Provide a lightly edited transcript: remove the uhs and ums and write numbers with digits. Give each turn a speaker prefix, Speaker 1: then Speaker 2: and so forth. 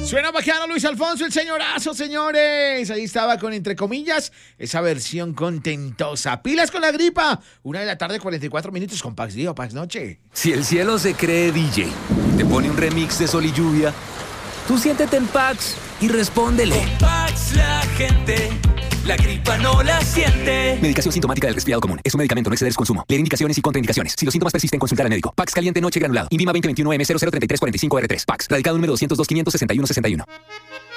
Speaker 1: Suena bacano Luis Alfonso, el señorazo, señores. Ahí estaba con, entre comillas, esa versión contentosa. Pilas con la gripa. 1:44 con Pax Día o Pax Noche.
Speaker 2: Si el cielo se cree DJ, te pone un remix de Sol y Lluvia, tú siéntete en Pax y respóndele.
Speaker 3: Con Pax la gente, la gripa no la siente.
Speaker 2: Medicación sintomática del resfriado común. Es un medicamento, no exceder su consumo. Leer indicaciones y contraindicaciones. Si los síntomas persisten, consultar al médico. Pax caliente noche granulado. INVIMA 2021 M003345R3. Pax. Radicado número 202 561 61.